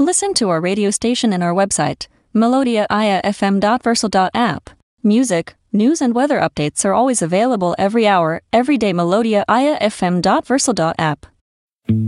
Listen to our radio station and our website, melodiaIAFM.versal.app. Music, news and weather updates are always available every hour, every day. melodiaIAFM.versal.app.